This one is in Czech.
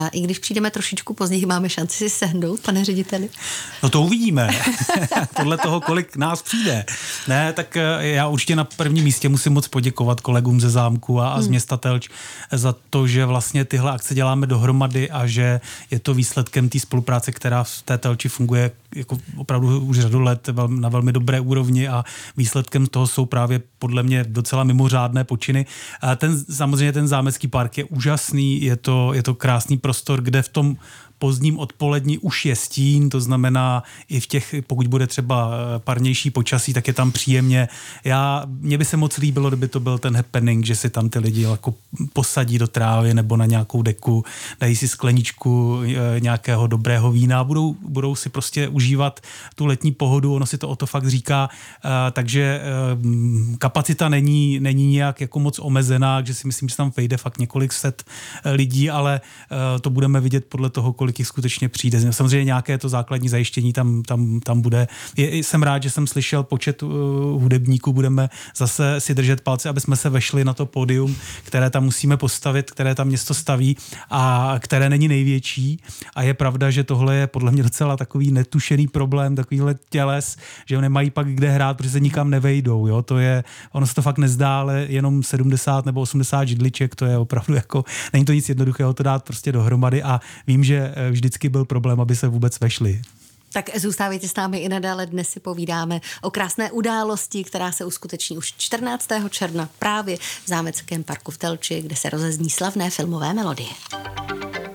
A i když přijdeme trošičku později, máme šanci si sehnout, pane řediteli? No to uvidíme. Podle toho, kolik nás přijde. Ne, tak já určitě na prvním místě musím moc poděkovat kolegům ze Zámku a z města Telč za to, že vlastně tyhle akce děláme dohromady a že je to výsledkem té spolupráce, která v té Telči funguje jako opravdu už řadu let na velmi dobré úrovni a výsledkem toho jsou právě podle mě docela mimořádné počiny. A samozřejmě ten zámecký park je úžasný, je to krásný prostor, kde v tom pozdním odpolední už je stín, to znamená i v těch, pokud bude třeba parnější počasí, tak je tam příjemně. Mně by se moc líbilo, kdyby to byl ten happening, že si tam ty lidi jako posadí do trávy nebo na nějakou deku, dají si skleničku nějakého dobrého vína a budou si prostě užívat tu letní pohodu, ono si to o to fakt říká, takže kapacita není nějak jako moc omezená, že si myslím, že tam vejde fakt několik set lidí, ale to budeme vidět podle toho, kolik jich skutečně přijde. Samozřejmě nějaké to základní zajištění tam bude. Jsem rád, že jsem slyšel počet hudebníků, budeme zase si držet palce, aby jsme se vešli na to pódium, které tam musíme postavit, které tam město staví a které není největší. A je pravda, že tohle je podle mě docela takový netušený problém, takovýhle těles, že nemají pak kde hrát, protože se nikam nevejdou. Jo? Ono se to fakt nezdá, ale jenom 70 nebo 80 židliček, to je opravdu jako, není to nic jednoduchého to dát prostě dohromady a vím, že vždycky byl problém, aby se vůbec vešli. Tak zůstávejte s námi i nadále, dnes si povídáme o krásné události, která se uskuteční už 14. června právě v zámeckém parku v Telči, kde se rozezní slavné filmové melodie.